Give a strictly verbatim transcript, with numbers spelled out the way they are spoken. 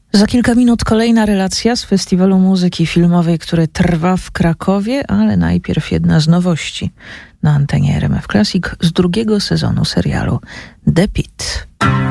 Za kilka minut kolejna relacja z Festiwalu Muzyki Filmowej, który trwa w Krakowie, ale najpierw jedna z nowości na antenie R M F Classic z drugiego sezonu serialu The Pitt.